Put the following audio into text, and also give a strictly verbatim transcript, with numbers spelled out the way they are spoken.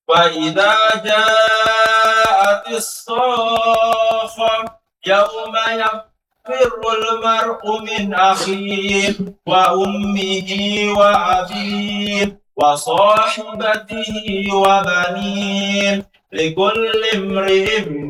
وإذا جاءت الصاخة يوم يفر المرء من أخيه وأمه وأبيه وصاحبته وبنيه لكل امرئ